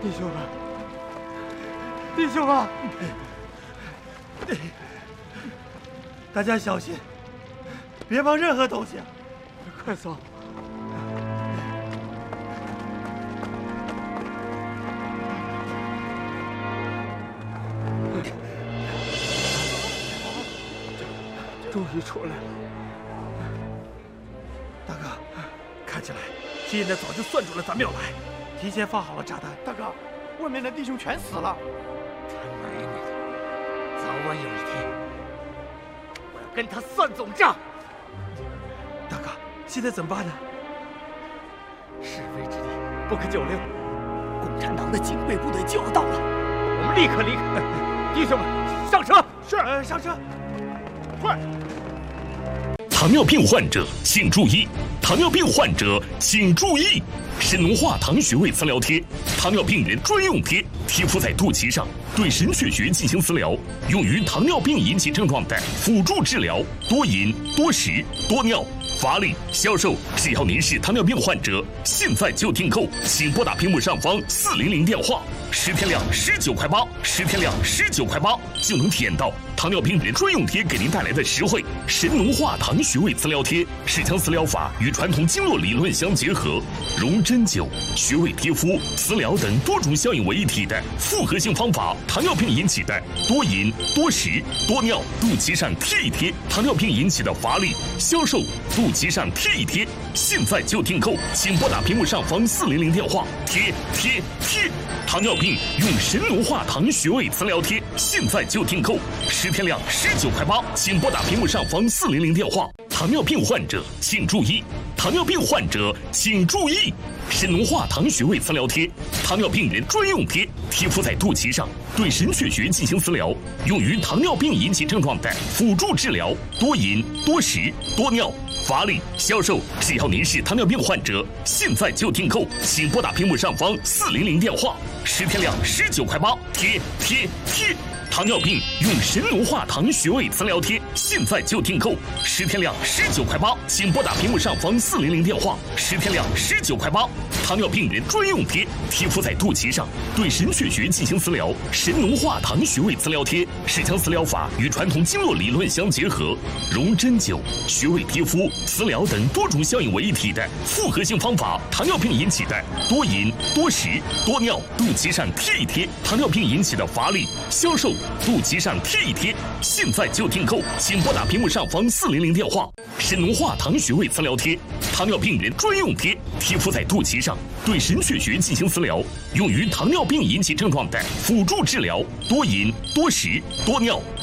弟兄们，弟兄们，大家小心，别碰任何东西，快走！终于出来了，大哥，看起来铁呢早就算准了咱们要来，提前放好了炸弹。 大哥，外面的弟兄全死了。 他奶奶的，早晚有一天，我要跟他算总账。 大哥，现在怎么办呢？ 是非之地不可久留，共产党的警备部队就要到了，我们立刻离开。弟兄们，上车！ 是， 上车， 快！ 糖尿病患者请注意！糖尿病患者请注意！神农化糖穴位磁疗贴，糖尿病人专用贴，贴敷在肚脐上，对神阙穴进行磁疗，用于糖尿病引起症状的辅助治疗。多饮、多食、多尿、乏力、消瘦。只要您是糖尿病患者，现在就订购，请拨打屏幕上方400电话，10天量19块8，10天量19块8，就能体验到糖尿病人专用贴给您带来的实惠。神农化糖穴位磁疗贴是将磁疗法与传统经络理论相结合，融针灸、穴位贴敷、磁疗等多种效应为一体的复合性方法。糖尿病引起的多饮、多食、多尿，肚脐上贴一贴；糖尿病引起的乏力、消瘦，肚脐上贴一贴。现在就订购，请拨打屏幕上方400电话，贴。糖尿病用神农化糖穴位磁疗贴，现在就订购，10天量19块8，请拨打屏幕上方400电话。糖尿病患者请注意！糖尿病患者请注意！神农化糖穴位磁疗贴，糖尿病人专用贴，贴敷在肚脐上，对神阙穴进行磁疗，用于糖尿病引起症状的辅助治疗。多饮、多食、多尿、乏力、消瘦。只要您是糖尿病患者，现在就订购，请拨打屏幕上方400电话，10天量19块8，贴。糖尿病用神农化糖穴位磁疗贴，现在就订购，10天量19块8，请拨打屏幕上方400电话，10天量19块8。糖尿病人专用贴，贴敷在肚脐上，对神阙穴进行磁疗。神农化糖穴位磁疗贴是将磁疗法与传统经络理论相结合，融针灸、穴位贴敷、磁疗等多种效应为一体的复合性方法。糖尿病引起的多饮、多食、多尿，肚脐上贴一贴；糖尿病引起的乏力、消瘦，肚脐上贴一贴。现在就订购，请拨打屏幕上方400电话。神农化糖穴位磁疗贴，糖尿病人专用贴，贴敷在肚脐上，对神阙穴进行磁疗，用于糖尿病引起症状的辅助治疗。多饮、多食、多尿、